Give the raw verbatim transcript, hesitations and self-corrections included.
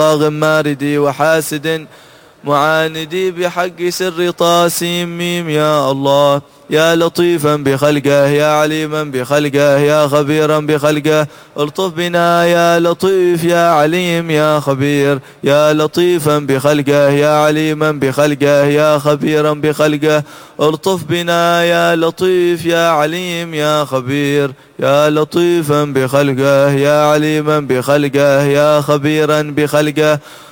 ماردي وحاسد معاندي بحق سر طاسيم ميم. يا الله يا لطيفا بخلقه يا عليما بخلقه يا خبيرا بخلقه الطف بنا يا لطيف يا عليم يا خبير. يا لطيفا بخلقه يا عليما بخلقه يا خبيرا بخلقه الطف بنا يا لطيف يا عليم يا خبير. يا لطيفا بخلقه يا عليما بخلقه يا خبيرا بخلقه